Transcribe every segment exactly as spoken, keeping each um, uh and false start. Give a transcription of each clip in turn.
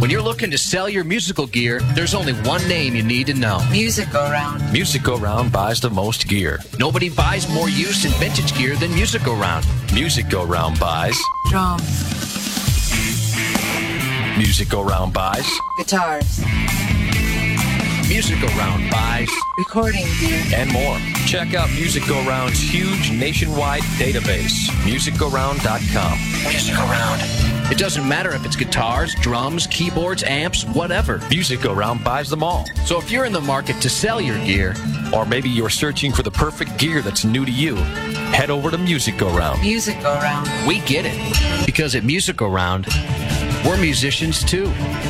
When you're looking to sell your musical gear, there's only one name you need to know. Music Go Round. Music Go Round buys the most gear. Nobody buys more used and vintage gear than Music Go Round. Music Go Round buys Drums. Music Go Round buys Guitars. Music Go Round buys Recording gear. and more. Check out Music Go Round's huge nationwide database, music go round dot com. Music Go Round. It doesn't matter if it's guitars, drums, keyboards, amps, whatever. Music Go Round buys them all. So if you're in the market to sell your gear, Or maybe you're searching for the perfect gear that's new to you, head over to Music Go Round. Music Go Round. we get it. Because at Music Go Round, we're musicians too.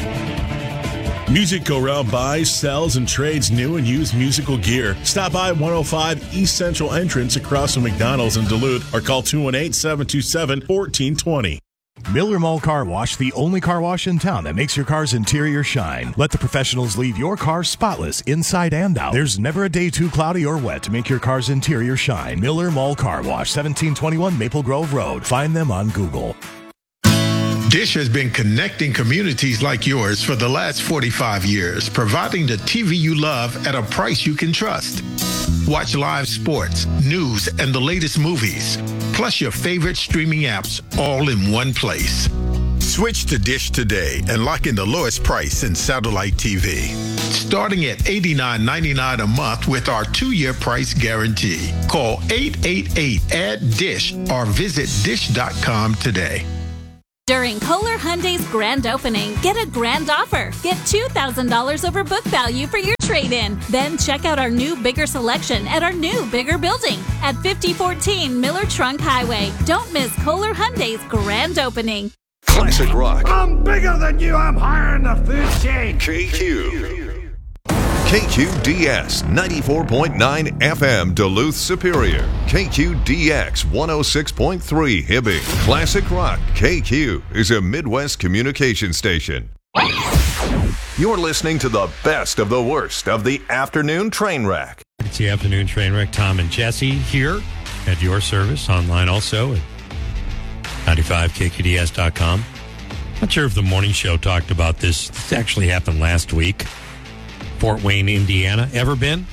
Music Go Round buys, sells, and trades new and used musical gear. Stop by one oh five East Central Entrance across from McDonald's in Duluth or call two one eight, seven two seven, one four two zero. Miller Mall Car Wash, the only car wash in town that makes your car's interior shine. Let the professionals leave your car spotless inside and out. There's never a day too cloudy or wet to make your car's interior shine. Miller Mall Car Wash, seventeen twenty-one Maple Grove Road. Find them on Google. Dish has been connecting communities like yours for the last forty-five years, providing the T V you love at a price you can trust. Watch live sports, news, and the latest movies, plus your favorite streaming apps all in one place. Switch to Dish today and lock in the lowest price in satellite T V. Starting at eighty-nine ninety-nine a month with our two-year price guarantee. Call eight eight eight, A D D I S H or visit dish dot com today. During Kohler Hyundai's grand opening, get a grand offer. Get two thousand dollars over book value for your trade-in. Then check out our new, bigger selection at our new, bigger building at fifty fourteen Miller Trunk Highway. Don't miss Kohler Hyundai's grand opening. Classic rock. I'm bigger than you. I'm higher in the food chain. K Q. K Q D S ninety-four point nine F M Duluth Superior. K Q D X one oh six point three Hibbing. Classic Rock K Q is a Midwest communication station. You're listening to the best of the worst of the afternoon train wreck. It's the afternoon train wreck. Tom and Jesse here at your service. Online also at ninety-five K Q D S dot com. Not sure if the morning show talked about this. This actually happened last week. Fort Wayne, Indiana. Ever been?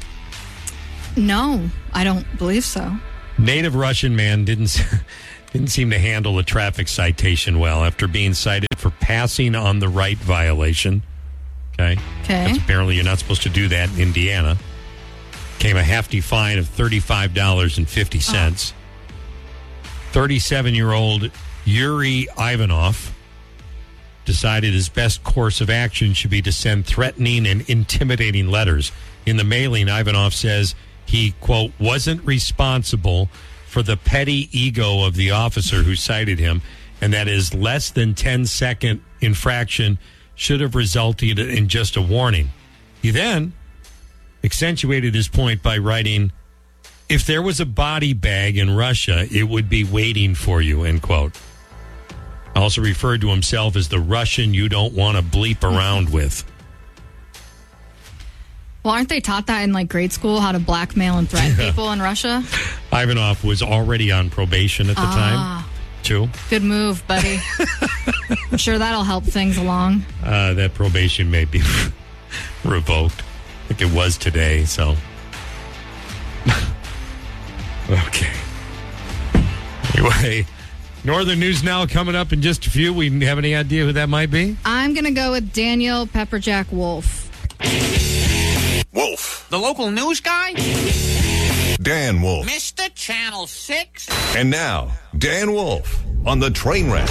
No, I don't believe so. Native Russian man didn't didn't seem to handle the traffic citation well after being cited for passing on the right violation. Okay. Okay. That's apparently you're not supposed to do that in Indiana. Came a hefty fine of thirty-five dollars and fifty cents. thirty-seven-year-old Yuri Ivanov decided his best course of action should be to send threatening and intimidating letters. In the mailing, Ivanov says he, quote, wasn't responsible for the petty ego of the officer who cited him, and that his less than ten-second infraction should have resulted in just a warning. He then accentuated his point by writing, if there was a body bag in Russia, it would be waiting for you, end quote. Also referred to himself as the Russian you don't want to bleep around with. Well, aren't they taught that in like grade school, how to blackmail and threaten Yeah. people in Russia? Ivanov was already on probation at the Ah. time, too. Good move, buddy. I'm sure that'll help things along. Uh, that probation may be revoked. I think it was today, so. Okay. Anyway, Northern News Now coming up in just a few. We have any idea who that might be? I'm going to go with Daniel Pepperjack Wolf. Wolf. The local news guy? Dan Wolf. Mister Channel six? And now, Dan Wolf on the train wreck.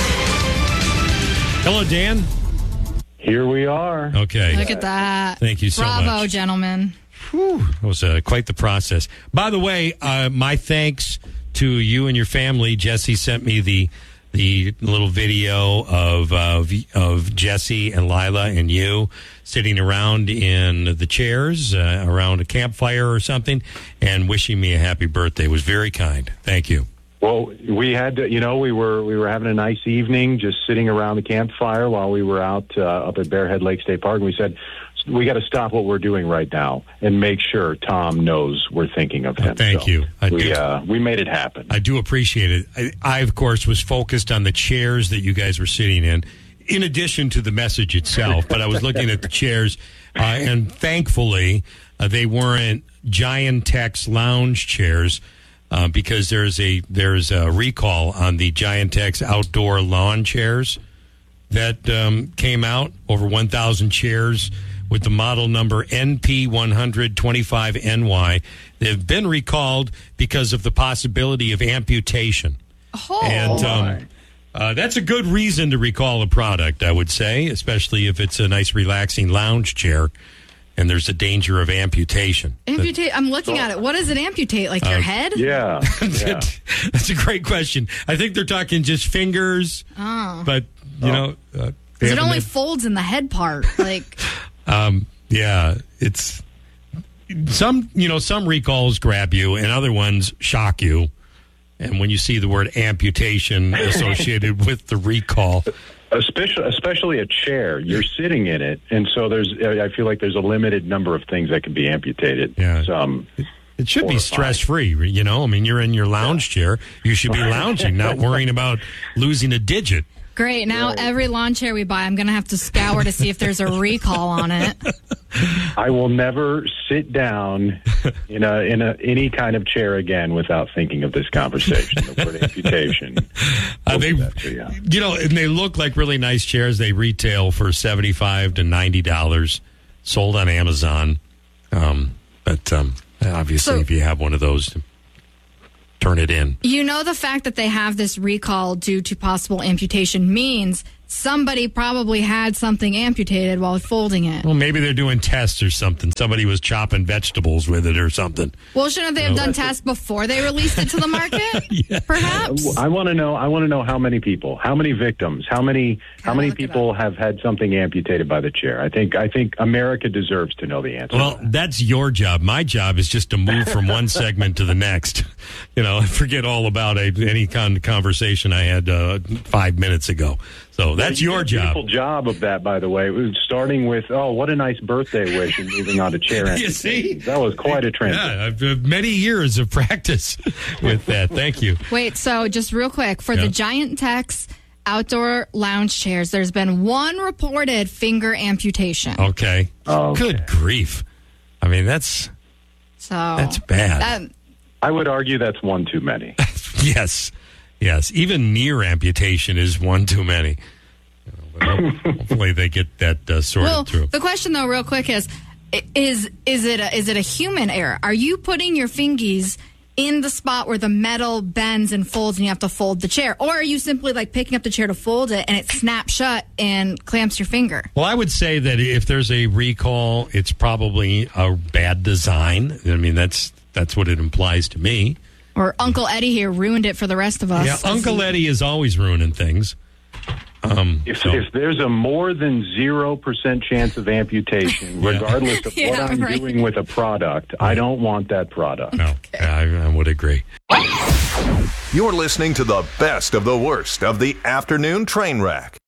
Hello, Dan. Here we are. Okay. Look at that. Thank you so Bravo, much. gentlemen. Whew, that was uh, quite the process. By the way, uh, my thanks to you and your family. Jesse sent me the the little video of uh, of Jesse and Lila and you sitting around in the chairs uh, around a campfire or something and wishing me a happy birthday. It was very kind. Thank you. Well, we had to, you know, we were we were having a nice evening, just sitting around the campfire while we were out uh, up at Bearhead Lake State Park. And we said, we got to stop what we're doing right now and make sure Tom knows we're thinking of him. Oh, thank so you. I we, do. uh, we made it happen. I do appreciate it. I, I, of course, was focused on the chairs that you guys were sitting in. in addition to the message itself, but I was looking at the chairs, uh, and thankfully uh, they weren't Giantex lounge chairs, uh, because there's a there's a recall on the Giantex outdoor lawn chairs that um, came out, over one thousand chairs with the model number N P one twenty-five N Y. They've been recalled because of the possibility of amputation. Oh. And um, uh, that's a good reason to recall a product, I would say, especially if it's a nice, relaxing lounge chair and there's a danger of amputation. Amputate? I'm looking at it. What does it amputate? Like your Uh, head? Yeah. yeah. That's a great question. I think they're talking just fingers, Oh. but, you know. Uh, they Because it haven't only made- folds in the head part. Like, Um, yeah, it's some, you know, some recalls grab you and other ones shock you. And when you see the word amputation associated with the recall, Especially, especially a chair, you're sitting in it, and so there's. I feel like there's a limited number of things that can be amputated. Yeah. Some, it should be stress free. You know, I mean, you're in your lounge chair. You should be lounging, not worrying about losing a digit. great. Now every lawn chair we buy, I'm going to have to scour to see if there's a recall on it. I will never sit down in a in a any kind of chair again without thinking of this conversation. The word amputation. Uh, they, you know, and they look like really nice chairs. They retail for seventy-five to ninety dollars, sold on Amazon. Um, but um, obviously, So- if you have one of those, turn it in. You know, the fact that they have this recall due to possible amputation means somebody probably had something amputated while folding it. Well, maybe they're doing tests or something. Somebody was chopping vegetables with it or something. Well, shouldn't they have No. done tests before they released it to the market? Perhaps. I want to know. I want to know how many people, how many victims, how many how many people have had something amputated by the chair. I think I think America deserves to know the answer. Well, that's your job. My job is just to move from one segment to the next. You know, forget all about a, any kind of conversation I had uh, five minutes ago. So that's You your did a job. Beautiful job of that, by the way. It was starting with, oh, what a nice birthday wish, and moving on to chair. You see? That was quite a transition. Yeah, I've, uh, many years of practice with that. Thank you. Wait, so just real quick, for Yeah. the Giantex outdoor lounge chairs, there's been one reported finger amputation. Okay. Oh, Good grief. I mean, that's So that's bad. that- I would argue that's one too many. Yes. Yes. Even near amputation is one too many. You know, but hopefully they get that uh, sorted well, through. the question though, real quick, is is is it a, is it a human error? Are you putting your fingies in the spot where the metal bends and folds, and you have to fold the chair, or are you simply like picking up the chair to fold it, and it snaps shut and clamps your finger? Well, I would say that if there's a recall, it's probably a bad design. I mean, that's that's what it implies to me. Or Uncle Eddie here ruined it for the rest of us. Yeah, Uncle Eddie is always ruining things. Um, If, so- if there's a more than zero percent chance of amputation, Yeah. regardless of what Yeah, I'm right. doing with a product, I don't want that product. no, I, I would agree. You're listening to the best of the worst of the afternoon train wreck.